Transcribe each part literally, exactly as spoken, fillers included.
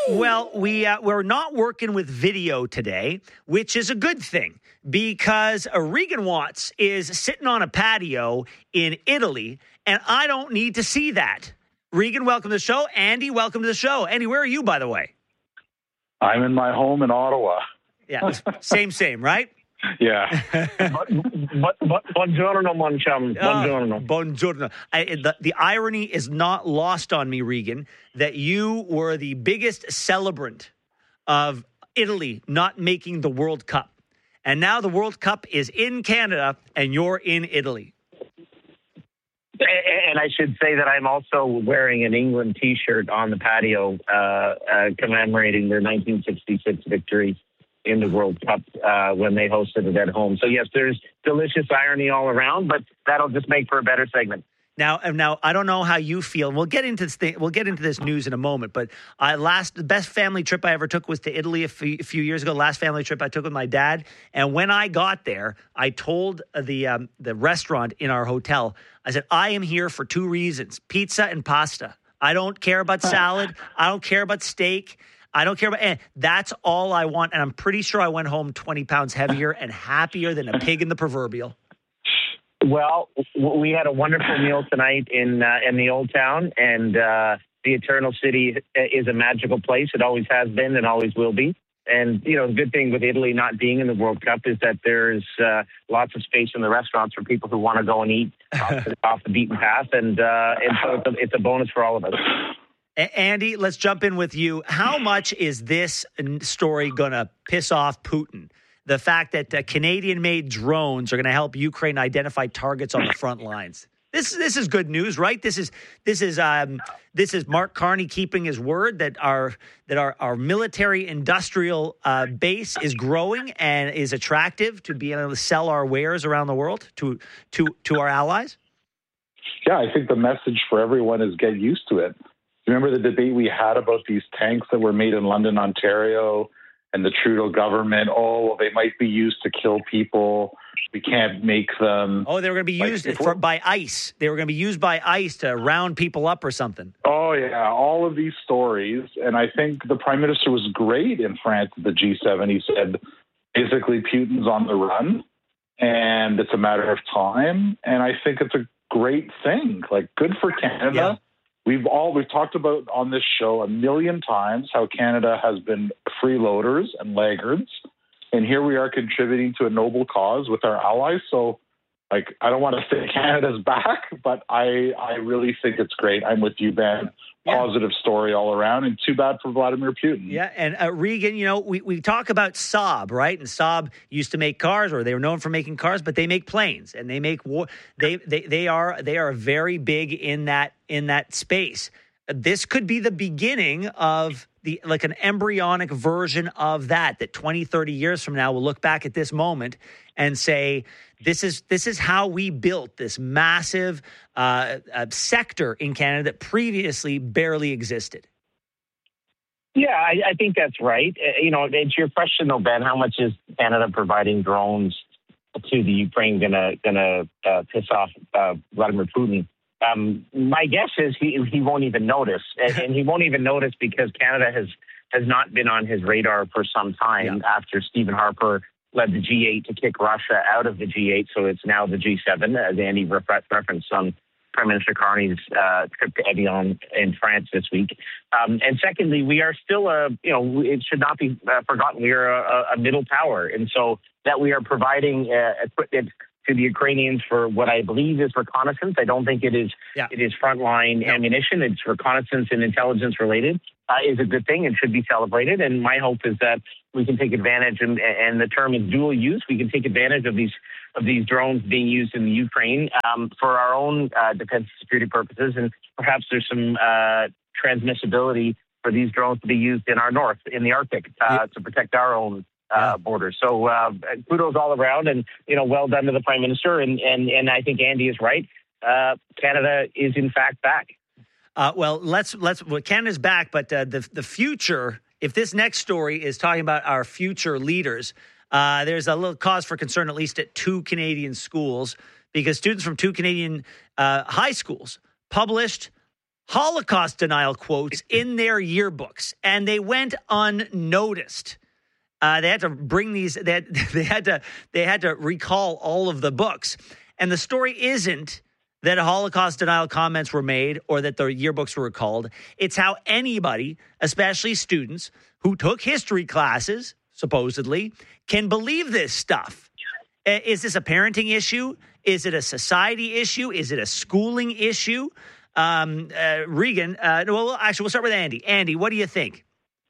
Well, we, uh, we're not working with video today, which is a good thing because uh, Regan Watts is sitting on a patio in Italy, and I don't need to see that. Regan, welcome to the show. Andy, welcome to the show. Andy, where are you, by the way? I'm in my home in Ottawa. Yeah, same, same, right? Yeah. but, but, but, buongiorno, mon chum. Buongiorno. Uh, buongiorno. I, the, the irony is not lost on me, Regan, that you were the biggest celebrant of Italy not making the World Cup. And now the World Cup is in Canada and you're in Italy. And I should say that I'm also wearing an England T-shirt on the patio uh, uh, commemorating their nineteen sixty-six victory in the World Cup uh, when they hosted it at home. So, yes, there's delicious irony all around, but that'll just make for a better segment. Now, now I don't know how you feel. We'll get into this thing, we'll get into this news in a moment. But I last the best family trip I ever took was to Italy a few, a few years ago. Last family trip I took with my dad, and when I got there, I told the um, the restaurant in our hotel, I said, "I am here for two reasons: pizza and pasta. I don't care about salad. I don't care about steak. I don't care about and that's all I want." And I'm pretty sure I went home twenty pounds heavier and happier than a pig in the proverbial. Well, we had a wonderful meal tonight in uh, in the Old Town, and uh, the Eternal City is a magical place. It always has been and always will be. And, you know, the good thing with Italy not being in the World Cup is that there's uh, lots of space in the restaurants for people who want to go and eat off the, off the beaten path. And, uh, and so it's a, it's a bonus for all of us. Andy, let's jump in with you. How much is this story going to piss off Putin? The fact that uh, Canadian-made drones are going to help Ukraine identify targets on the front lines. This this is good news, right? This is this is um, this is Mark Carney keeping his word that our that our, our military industrial uh, base is growing and is attractive to be able to sell our wares around the world to to to our allies. Yeah, I think the message for everyone is get used to it. Remember the debate we had about these tanks that were made in London, Ontario, and the Trudeau government? Oh, well, they might be used to kill people. We can't make them. Oh, they were going to be used like, for, by ICE. They were going to be used by ICE to round people up or something. Oh, yeah, all of these stories. And I think the Prime Minister was great in France at the G seven. He said, basically, Putin's on the run, and it's a matter of time. And I think it's a great thing. Like, good for Canada. Yeah. We've all we've talked about on this show a million times how Canada has been freeloaders and laggards, and here we are contributing to a noble cause with our allies. So, like, I don't want to say Canada's back, but I I really think it's great. I'm with you, Ben. Positive yeah. story all around, and too bad for Vladimir Putin. Yeah, and uh, Regan, you know, we, we talk about Saab, right? And Saab used to make cars, or they were known for making cars, but they make planes, and they make war. They they they are they are very big in that in that space. This could be the beginning of the like an embryonic version of that. That twenty, thirty years from now, we'll look back at this moment and say, This is this is how we built this massive uh, uh, sector in Canada that previously barely existed. Yeah, I, I think that's right. Uh, you know, it's your question, though, Ben. How much is Canada providing drones to the Ukraine gonna gonna uh, piss off uh, Vladimir Putin? Um, my guess is he he won't even notice, and, and he won't even notice because Canada has has not been on his radar for some time yeah. after Stephen Harper led the G eight to kick Russia out of the G eight, so it's now the G seven, as Andy referenced on Prime Minister Carney's uh, trip to Evian in France this week. Um, and secondly, we are still a, you know, it should not be uh, forgotten, we are a, a middle power. And so that we are providing uh, equipment to the Ukrainians for what I believe is reconnaissance. I don't think it is yeah. it is frontline no. ammunition. It's reconnaissance and intelligence related. Uh, is a good thing and should be celebrated. And my hope is that we can take advantage, and, and the term is dual use. We can take advantage of these of these drones being used in the Ukraine um, for our own uh, defense and security purposes, and perhaps there's some uh, transmissibility for these drones to be used in our north, in the Arctic, uh, yeah. to protect our own uh, yeah. borders. So uh, kudos all around, and you know, well done to the Prime Minister. And and and I think Andy is right. Uh, Canada is in fact back. Uh, well, let's let's. Well, Canada's back, but uh, the the future. If this next story is talking about our future leaders, uh, there's a little cause for concern, at least at two Canadian schools, because students from two Canadian uh, high schools published Holocaust denial quotes in their yearbooks, and they went unnoticed. Uh, they had to bring these. They had, they had to. They had to recall all of the books. And the story isn't that Holocaust denial comments were made or that the yearbooks were recalled. It's how anybody, especially students who took history classes, supposedly, can believe this stuff. Uh, is this a parenting issue? Is it a society issue? Is it a schooling issue? Um, uh, Regan, uh, well, actually, we'll start with Andy. Andy, what do you think?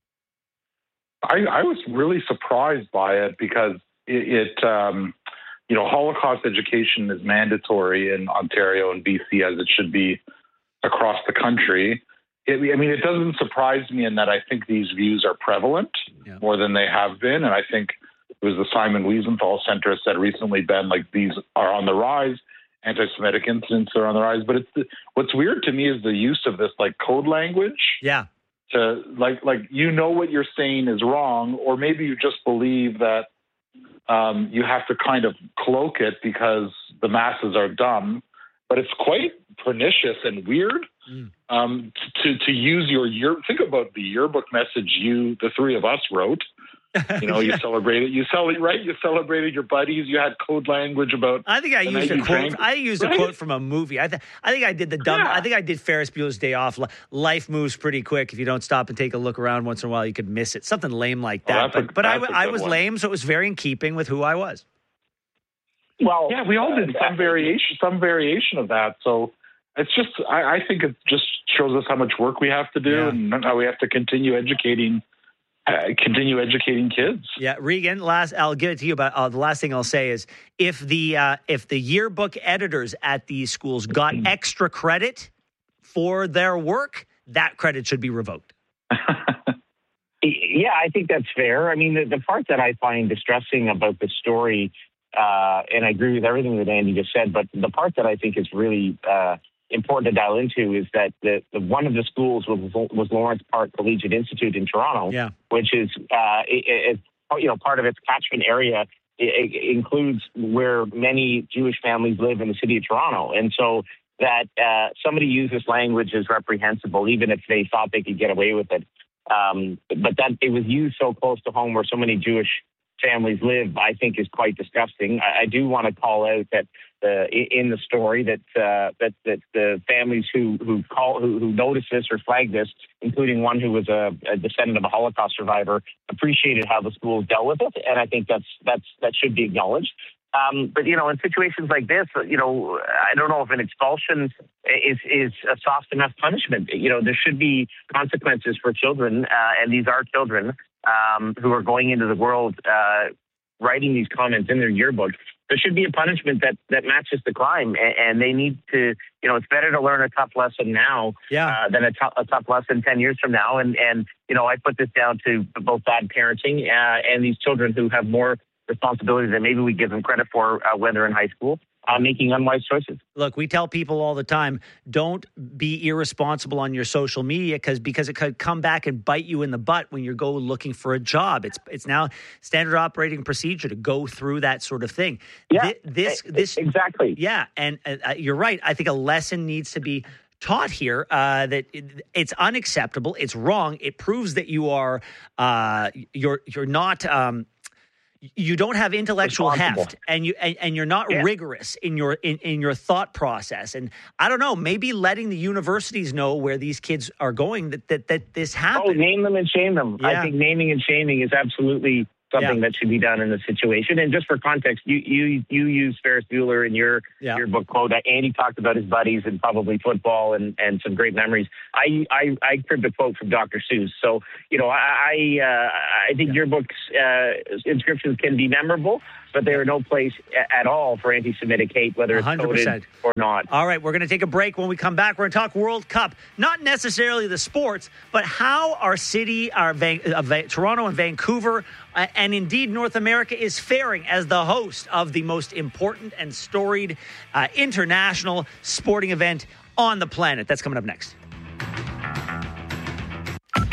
I, I was really surprised by it because it, it um, you know, Holocaust education is mandatory in Ontario and B C as it should be across the country. It, I mean, it doesn't surprise me in that I think these views are prevalent yeah. more than they have been. And I think it was the Simon Wiesenthal Center said recently, Ben, like these are on the rise. Anti-Semitic incidents are on the rise. But it's the, what's weird to me is the use of this like code language. Yeah. To like, like, you know, what you're saying is wrong, or maybe you just believe that um, you have to kind of cloak it because the masses are dumb, but it's quite pernicious and weird mm. um, to, to use your year. Think about the yearbook message you, the three of us wrote. You know, you yeah. celebrated, you celebrated, right? You celebrated your buddies. You had code language about. I think I used a quote. Drank, I used right? a quote from a movie. I, th- I think I did the dumb. Yeah. I think I did Ferris Bueller's Day Off. Life moves pretty quick. If you don't stop and take a look around once in a while, you could miss it. Something lame like that. Oh, but a, but I, I was one. lame, so it was very in keeping with who I was. Well, yeah, we all did some variation, some variation of that. So it's just, I, I think it just shows us how much work we have to do yeah. and how we have to continue educating. Uh, continue educating kids. Yeah, Regan. Last, I'll give it to you. But uh, the last thing I'll say is, if the uh, if the yearbook editors at these schools got extra credit for their work, that credit should be revoked. Yeah, I think that's fair. I mean, the, the part that I find distressing about the story, uh, and I agree with everything that Andy just said, but the part that I think is really uh, important to dial into is that the, the one of the schools was, was Lawrence Park Collegiate Institute in Toronto, yeah. which is uh, it, it, you know part of its catchment area. It, it includes where many Jewish families live in the city of Toronto, and so that uh, somebody used this language is reprehensible, even if they thought they could get away with it. Um, but that it was used so close to home where so many Jewish families live, I think, is quite disgusting. I, I do want to call out that uh, in the story that uh, that that the families who who call who, who noticed this or flagged this, including one who was a, a descendant of a Holocaust survivor, appreciated how the schools dealt with it, and I think that's that's that should be acknowledged. Um, but you know, in situations like this, you know, I don't know if an expulsion is is a soft enough punishment. You know, there should be consequences for children, uh, and these are children um, who are going into the world uh, writing these comments in their yearbook. There should be a punishment that, that matches the crime, and, and they need to, you know, it's better to learn a tough lesson now yeah. uh, than a, t- a tough lesson ten years from now. And, and, you know, I put this down to both bad parenting uh, and these children who have more responsibility than maybe we give them credit for uh, when they're in high school, uh, making unwise choices. Look, we tell people all the time, don't be irresponsible on your social media because because it could come back and bite you in the butt when you go looking for a job. It's it's now standard operating procedure to go through that sort of thing. Yeah, Th- this this exactly. Yeah, and uh, you're right. I think a lesson needs to be taught here uh, that it, it's unacceptable. It's wrong. It proves that you are uh, you're you're not. Um, You don't have intellectual heft, and you and, and you're not yeah. rigorous in your in, in your thought process. And I don't know, maybe letting the universities know where these kids are going that that, that this happened. Oh, name them and shame them. Yeah. I think naming and shaming is absolutely something yeah. that should be done in the situation. And just for context, you you you use Ferris Bueller in your yeah. your book quote. Andy talked about his buddies and probably football and, and some great memories. I I, I cribbed a quote from Doctor Seuss. So you know I uh, I think yeah. your book's uh, inscriptions can be memorable, but they are no place at all for anti-Semitic hate, whether it's one hundred percent coded or not. All right, we're going to take a break. When we come back, we're going to talk World Cup. Not necessarily the sports, but how our city, our Van- uh, Toronto and Vancouver, uh, and indeed North America is faring as the host of the most important and storied uh, international sporting event on the planet. That's coming up next.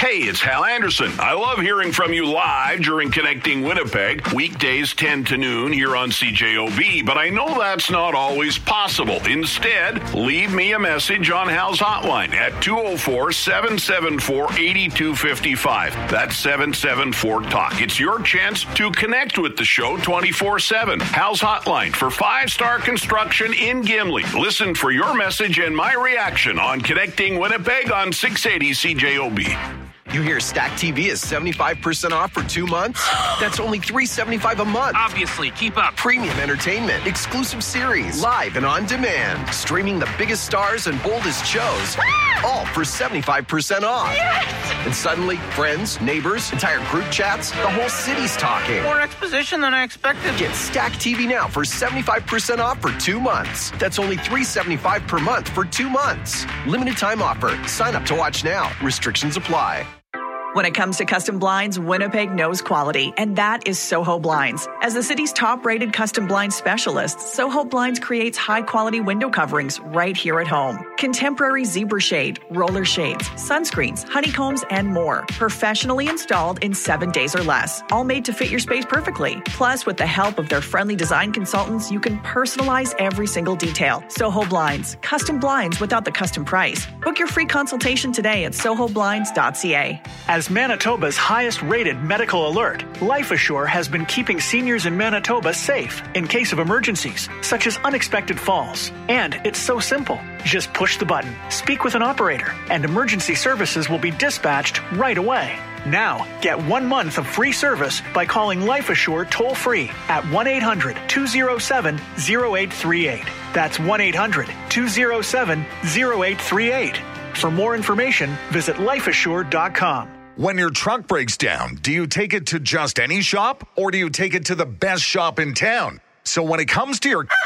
Hey, it's Hal Anderson. I love hearing from you live during Connecting Winnipeg, weekdays ten to noon here on C J O B, but I know that's not always possible. Instead, leave me a message on Hal's hotline at two oh four, seven seven four, eight two five five. That's seven seven four, talk. It's your chance to connect with the show twenty-four seven. Hal's hotline for five-star construction in Gimli. Listen for your message and my reaction on Connecting Winnipeg on six eighty C J O B. You hear Stack T V is seventy-five percent off for two months? That's only three dollars and seventy-five cents a month. Obviously, keep up. Premium entertainment, exclusive series, live and on demand, streaming the biggest stars and boldest shows, all for seventy-five percent off. Yes! And suddenly, friends, neighbors, entire group chats, the whole city's talking. More exposition than I expected. Get Stack T V now for seventy-five percent off for two months. That's only three dollars and seventy-five cents per month for two months. Limited time offer. Sign up to watch now. Restrictions apply. When it comes to custom blinds, Winnipeg knows quality, and that is Soho Blinds. As the city's top-rated custom blinds specialist, Soho Blinds creates high-quality window coverings right here at home. Contemporary zebra shade, roller shades, sunscreens, honeycombs, and more. Professionally installed in seven days or less. All made to fit your space perfectly. Plus, with the help of their friendly design consultants, you can personalize every single detail. Soho Blinds. Custom blinds without the custom price. Book your free consultation today at soho blinds dot c a. As Manitoba's highest-rated medical alert, LifeAssure has been keeping seniors in Manitoba safe in case of emergencies, such as unexpected falls. And it's so simple. Just push the button, speak with an operator, and emergency services will be dispatched right away. Now, get one month of free service by calling LifeAssure toll-free at one eight hundred, two oh seven, oh eight three eight. That's one eight hundred, two oh seven, oh eight three eight. For more information, visit life assure dot com. When your truck breaks down, do you take it to just any shop or do you take it to the best shop in town? So when it comes to your...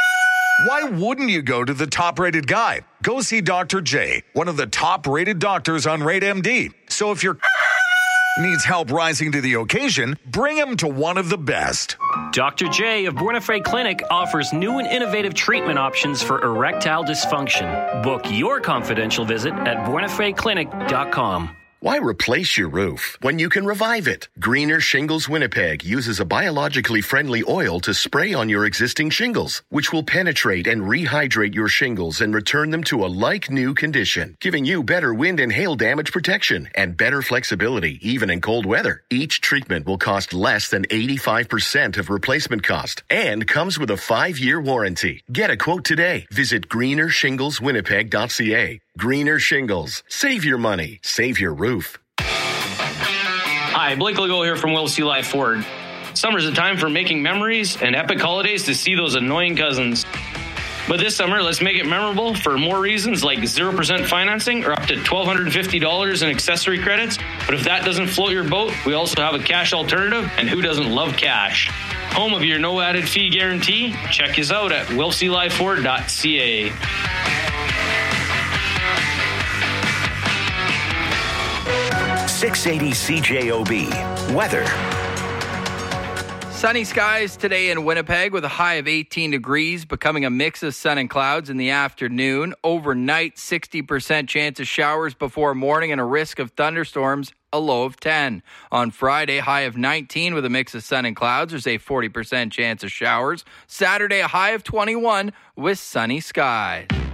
why wouldn't you go to the top-rated guy? Go see Doctor J, one of the top-rated doctors on Rate M D. So if your needs help rising to the occasion, bring him to one of the best. Doctor J of Buena Clinic offers new and innovative treatment options for erectile dysfunction. Book your confidential visit at buena fe clinic dot com. Why replace your roof when you can revive it? Greener Shingles Winnipeg uses a biologically friendly oil to spray on your existing shingles, which will penetrate and rehydrate your shingles and return them to a like-new condition, giving you better wind and hail damage protection and better flexibility even in cold weather. Each treatment will cost less than eighty-five percent of replacement cost and comes with a five-year warranty. Get a quote today. Visit greener shingles winnipeg dot c a. Greener Shingles. Save your money. Save your roof. Hi, Blake Legault here from Will C. Life Ford. Summer's a time for making memories and epic holidays to see those annoying cousins. But this summer, let's make it memorable for more reasons like zero percent financing or up to one thousand two hundred fifty dollars in accessory credits. But if that doesn't float your boat, we also have a cash alternative, and who doesn't love cash? Home of your no added fee guarantee? Check us out at will c life ford dot c a. six eighty C J O B. Weather. Sunny skies today in Winnipeg with a high of eighteen degrees, becoming a mix of sun and clouds in the afternoon. Overnight, sixty percent chance of showers before morning and a risk of thunderstorms, a low of ten. On Friday, high of nineteen with a mix of sun and clouds. There's a forty percent chance of showers. Saturday, a high of twenty-one with sunny skies.